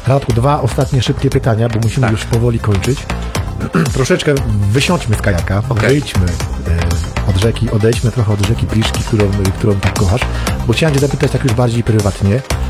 Radku, dwa ostatnie szybkie pytania, bo musimy już powoli kończyć. Troszeczkę wysiądźmy z kajaka, wyjdźmy od rzeki, odejdźmy trochę od rzeki Priszki, którą tak kochasz, bo chciałem cię zapytać tak już bardziej prywatnie.